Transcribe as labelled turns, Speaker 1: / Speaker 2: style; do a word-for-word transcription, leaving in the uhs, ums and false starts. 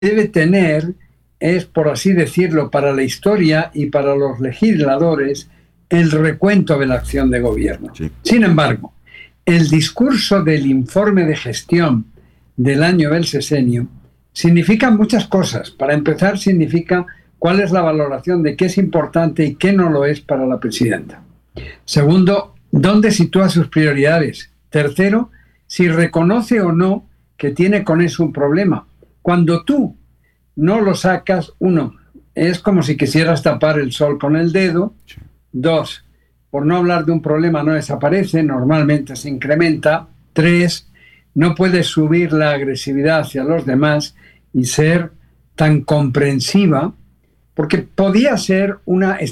Speaker 1: debe tener es, por así decirlo, para la historia y para los legisladores, el recuento de la acción de gobierno. Sí. Sin embargo, el discurso del informe de gestión del año del sexenio significa muchas cosas. Para empezar, significa cuál es la valoración de qué es importante y qué no lo es para la presidenta. Segundo, dónde sitúa sus prioridades. Tercero, si reconoce o no que tiene con eso un problema. Cuando tú no lo sacas, uno, es como si quisieras tapar el sol con el dedo. Dos, por no hablar de un problema no desaparece, normalmente se incrementa. Tres, no puedes subir la agresividad hacia los demás y ser tan comprensiva, porque podía ser una